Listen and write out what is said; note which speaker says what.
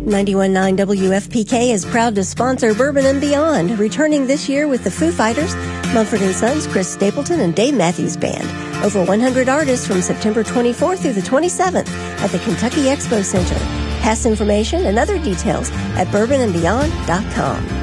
Speaker 1: 91.9 WFPK is proud to sponsor Bourbon and Beyond, returning this year with the Foo Fighters, Mumford & Sons, Chris Stapleton, and Dave Matthews Band. Over 100 artists from September 24th through the 27th at the Kentucky Expo Center. Past information and other details at bourbonandbeyond.com.